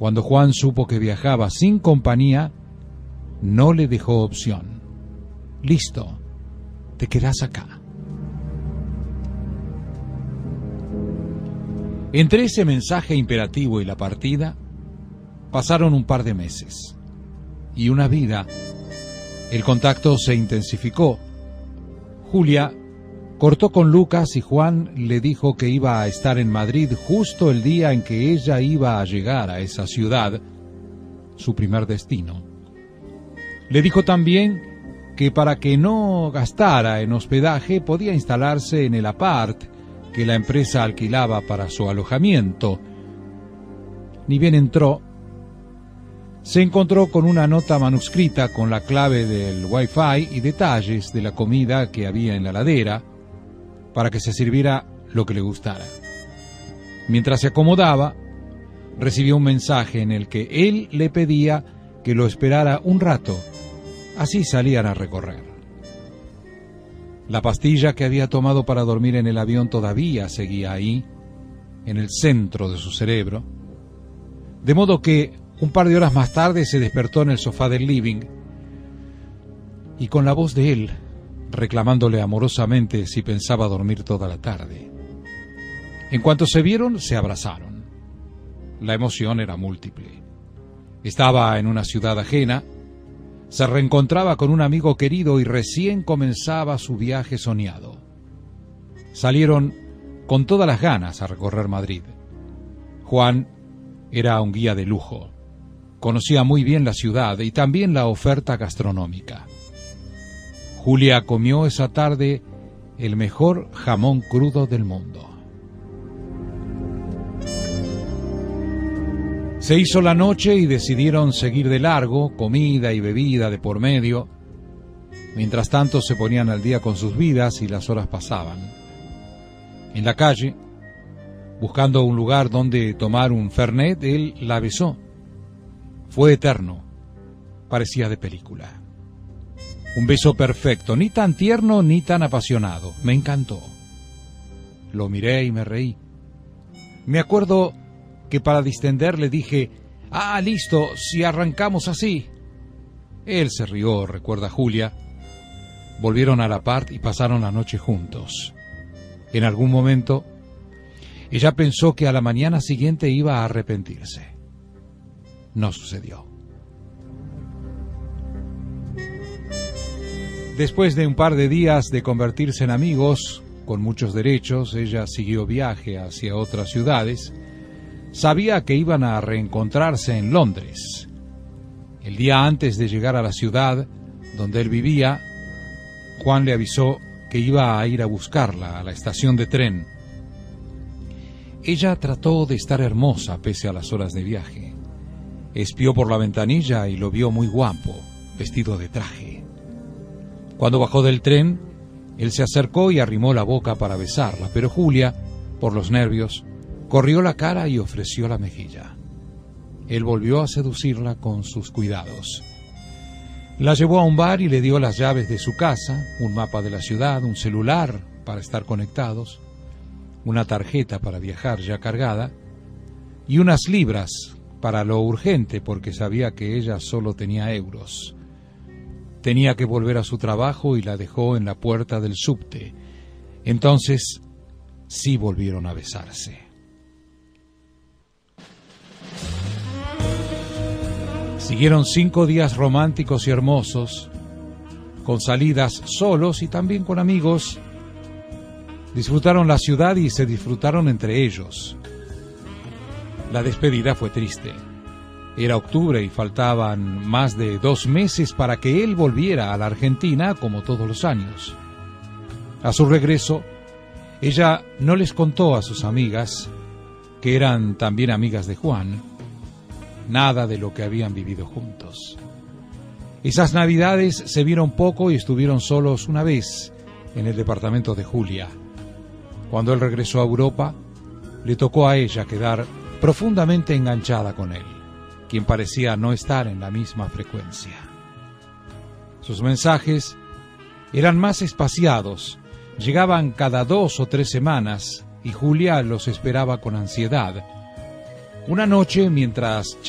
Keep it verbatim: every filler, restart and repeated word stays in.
Cuando Juan supo que viajaba sin compañía, no le dejó opción. Listo, te quedás acá. Entre ese mensaje imperativo y la partida, pasaron un par de meses. Y una vida, el contacto se intensificó. Julia cortó con Lucas y Juan le dijo que iba a estar en Madrid justo el día en que ella iba a llegar a esa ciudad, su primer destino. Le dijo también que para que no gastara en hospedaje podía instalarse en el apart que la empresa alquilaba para su alojamiento. Ni bien entró, se encontró con una nota manuscrita con la clave del Wi-Fi y detalles de la comida que había en la heladera para que se sirviera lo que le gustara. Mientras se acomodaba, recibió un mensaje en el que él le pedía que lo esperara un rato, así salían a recorrer. La pastilla que había tomado para dormir en el avión todavía seguía ahí, en el centro de su cerebro, de modo que un par de horas más tarde se despertó en el sofá del living y con la voz de él reclamándole amorosamente si pensaba dormir toda la tarde. En cuanto se vieron, se abrazaron. La emoción era múltiple. Estaba en una ciudad ajena, se reencontraba con un amigo querido y recién comenzaba su viaje soñado. Salieron con todas las ganas a recorrer Madrid. Juan era un guía de lujo. Conocía muy bien la ciudad y también la oferta gastronómica. Julia comió esa tarde el mejor jamón crudo del mundo. Se hizo la noche y decidieron seguir de largo, comida y bebida de por medio. Mientras tanto se ponían al día con sus vidas y las horas pasaban. En la calle, buscando un lugar donde tomar un fernet, él la besó. Fue eterno, parecía de película. Un beso perfecto, ni tan tierno ni tan apasionado. Me encantó. Lo miré y me reí. Me acuerdo que para distender le dije, ah, listo, si arrancamos así. Él se rió, recuerda Julia. Volvieron a la part y pasaron la noche juntos. En algún momento, ella pensó que a la mañana siguiente iba a arrepentirse. No sucedió. Después de un par de días de convertirse en amigos, con muchos derechos, ella siguió viaje hacia otras ciudades. Sabía que iban a reencontrarse en Londres. El día antes de llegar a la ciudad donde él vivía, Juan le avisó que iba a ir a buscarla a la estación de tren. Ella trató de estar hermosa pese a las horas de viaje. Espió por la ventanilla y lo vio muy guapo, vestido de traje. Cuando bajó del tren, él se acercó y arrimó la boca para besarla, pero Julia, por los nervios, corrió la cara y ofreció la mejilla. Él volvió a seducirla con sus cuidados. La llevó a un bar y le dio las llaves de su casa, un mapa de la ciudad, un celular para estar conectados, una tarjeta para viajar ya cargada y unas libras para lo urgente porque sabía que ella solo tenía euros. Tenía que volver a su trabajo y la dejó en la puerta del subte. Entonces sí volvieron a besarse. Siguieron cinco días románticos y hermosos, con salidas solos y también con amigos. Disfrutaron la ciudad y se disfrutaron entre ellos. La despedida fue triste. Era octubre y faltaban más de dos meses para que él volviera a la Argentina como todos los años. A su regreso, ella no les contó a sus amigas, que eran también amigas de Juan, nada de lo que habían vivido juntos. Esas navidades se vieron poco y estuvieron solos una vez en el departamento de Julia. Cuando él regresó a Europa, le tocó a ella quedar profundamente enganchada con él, quien parecía no estar en la misma frecuencia. Sus mensajes eran más espaciados, llegaban cada dos o tres semanas y Julia los esperaba con ansiedad. Una noche, mientras